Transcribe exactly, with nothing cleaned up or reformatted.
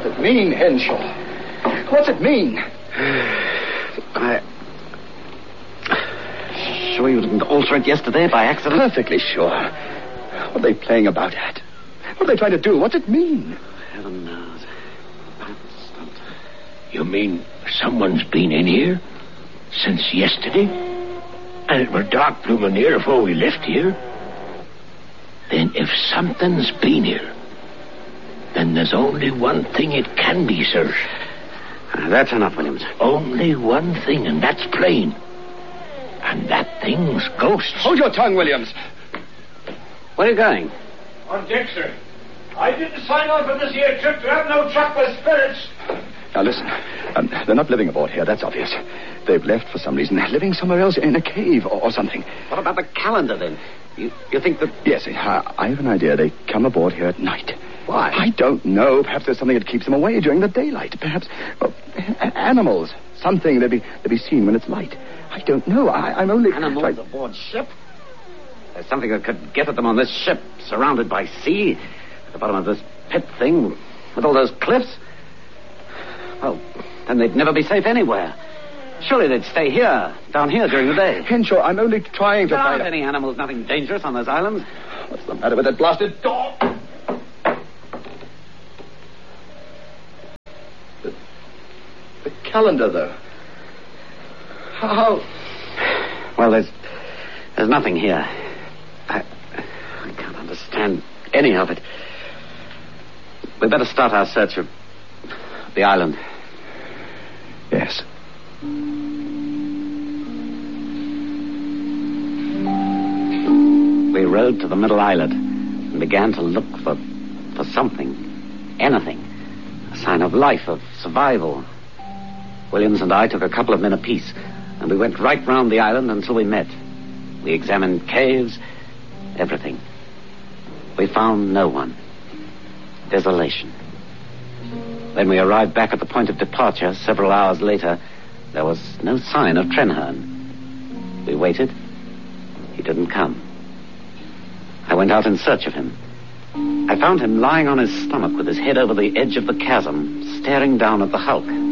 it mean, Henshaw? What's it mean? I... Sure you didn't alter it yesterday by accident? Perfectly sure. What are they playing about at? What are they trying to do? What's it mean? Heaven knows. You mean someone's been in here since yesterday? And it were dark blooming here before we left here? Then if something's been here, then there's only one thing it can be, sir. Uh, that's enough, Williams. Only one thing, and that's plain. And that thing's ghosts. Hold your tongue, Williams. Where are you going? On deck, sir. I didn't sign on for this here trip to have no truck with spirits. Now, listen. Um, they're not living aboard here, that's obvious. They've left for some reason. They're living somewhere else, in a cave or, or something. What about the calendar, then? You, you think that... Yes, I, I have an idea. They come aboard here at night. Why? I don't know. Perhaps there's something that keeps them away during the daylight. Perhaps well, a- animals. Something they'll be, they'll be seen when it's light. I don't know. I, I'm only... Animals trying... aboard ship? There's something that could get at them on this ship, surrounded by sea, at the bottom of this pit thing, with all those cliffs. Well, then they'd never be safe anywhere. Surely they'd stay here, down here during the day. Henshaw, I'm only trying to There find... aren't any animals, nothing dangerous on those islands. What's the matter with that blasted door? The, the calendar, though. How? Well, there's... there's nothing here. I... I can't understand any of it. We'd better start our search of the island. Yes. We rowed to the middle islet and began to look for, for something, anything, a sign of life, of survival. Williams and I took a couple of men apiece, and we went right round the island until we met. We examined caves, everything. We found no one. Desolation. Then we arrived back at the point of departure several hours later. There was no sign of Trenherne. We waited. He didn't come. I went out in search of him. I found him lying on his stomach with his head over the edge of the chasm, staring down at the hulk.